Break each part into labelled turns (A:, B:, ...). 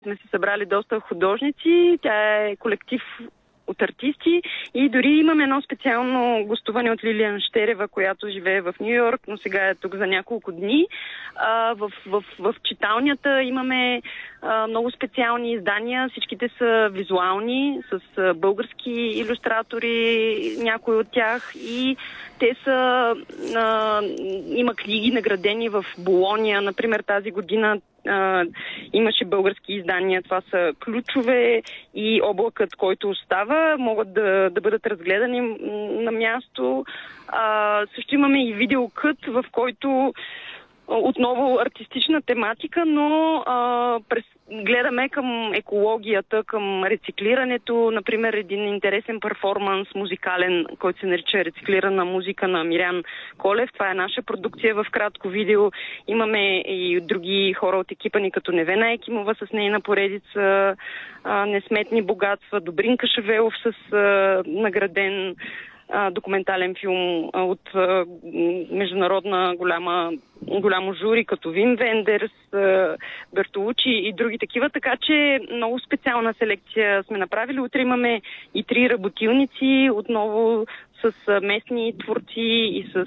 A: Сме се събрали доста художници, тя е колектив от артисти и дори имаме едно специално гостуване от Лилиан Щерева, която живее в Ню Йорк, но сега е тук за няколко дни. В читалнята имаме много специални издания, всичките са визуални, с български илюстратори, някои от тях, и те са... има книги наградени в Болония, например тази година имаше български издания. Това са Ключове и Облакът, който остава. Могат да бъдат разгледани на място. Също имаме и видеокът, в който отново артистична тематика, но гледаме към екологията, към рециклирането. Например, един интересен перформанс музикален, който се нарича "Рециклирана музика" на Мирян Колев. Това е наша продукция в кратко видео. Имаме и други хора от екипа ни, като Невена Екимова с нейна поредица "Несметни богатства", Добринка Шавелов с награден документален филм от международна голямо жури, като Вим Вендерс, Бертолучи и други такива, така че много специална селекция сме направили. Утре имаме и 3 работилници, отново с местни творци и с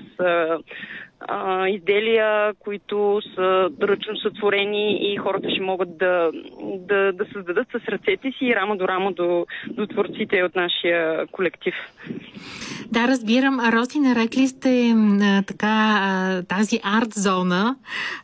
A: изделия, които са ръчно сътворени, и хората ще могат да създадат с ръцете си рамо до рамо до творците от нашия колектив.
B: Да, разбирам. Роси, нарекли сте тази арт-зона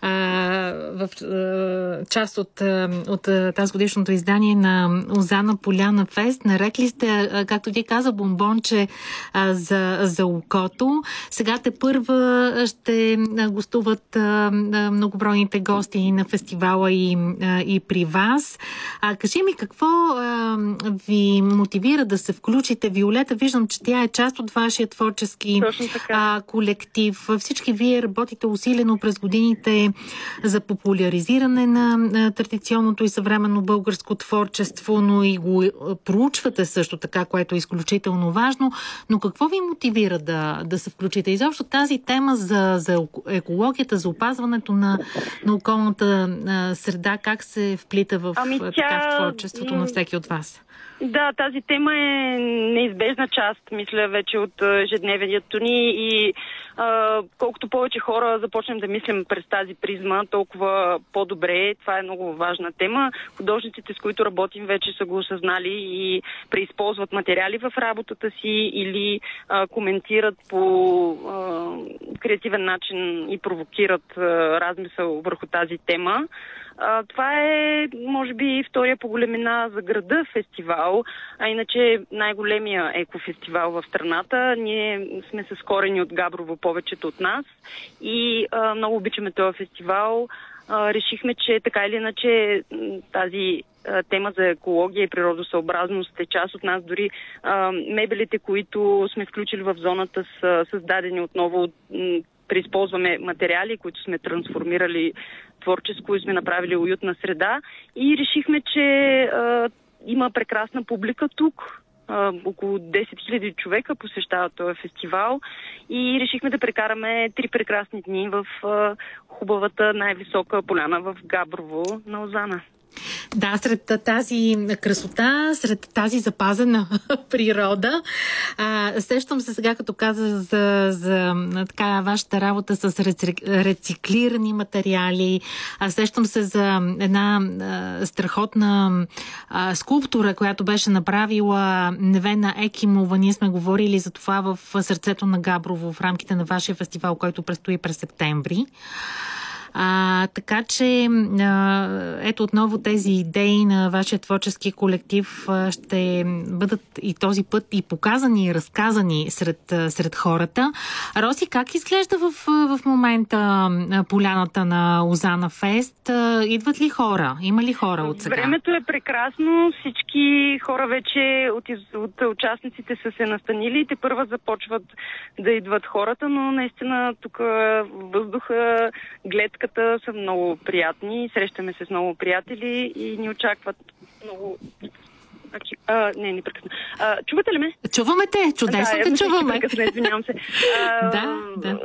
B: в част от тази годишното издание на Озана Поляна Фест. Нарекли сте, както ти каза, бомбонче за окото. Сега тепърва ще гостуват многобройните гости на фестивала и при вас. Кажи ми, какво ви мотивира да се включите? Виолета, виждам, че тя е част от вашия творчески колектив. Всички вие работите усилено през годините за популяризиране на традиционното и съвременно българско творчество, но и го проучвате също така, което е изключително важно. Но какво ви мотивира да се включите? Изобщо тази тема за екологията, за опазването на околната среда, как се вплита в творчеството на всеки от вас?
A: Да, тази тема е неизбежна част, мисля, вече от ежедневието ни, и колкото повече хора започнем да мислим през тази призма, толкова по-добре. Това е много важна тема. Художниците, с които работим, вече са го осъзнали и преизползват материали в работата си или коментират по креативен начин и провокират размисъл върху тази тема. Това е, може би, втория по големина за града фестивал, а иначе най-големия екофестивал в страната. Ние сме с корени от Габрово, повечето от нас, и много обичаме този фестивал. Решихме, че така или иначе тази тема за екология и природосъобразност е част от нас. Дори мебелите, които сме включили в зоната, са създадени отново. Преизползваме материали, които сме трансформирали творческо и сме направили уютна среда. И решихме, че има прекрасна публика тук. Около 10 000 човека посещават този фестивал, и решихме да прекараме 3 прекрасни дни в хубавата най-висока поляна в Габрово на Озана.
B: Да, сред тази красота, сред тази запазена природа. Сещам се сега, като каза за така вашата работа с рециклирани материали. Сещам се за една страхотна скулптура, която беше направила Невена Екимова. Ние сме говорили за това в сърцето на Габрово в рамките на вашия фестивал, който предстои през септември. Така че ето отново тези идеи на вашия творчески колектив ще бъдат и този път и показани, и разказани сред хората. Роси, как изглежда в момента поляната на Озана Фест? Идват ли хора? Има ли хора от сега?
A: Времето е прекрасно. Всички хора вече от участниците са се настанили и тепърва започват да идват хората, но наистина тук въздуха, гледката са много приятни. Срещаме се с много приятели и ни очакват много... не прекъсна. Чувате ли ме?
B: Чуваме те, чудесно те чуваме.
A: Извинявам се.
B: Да.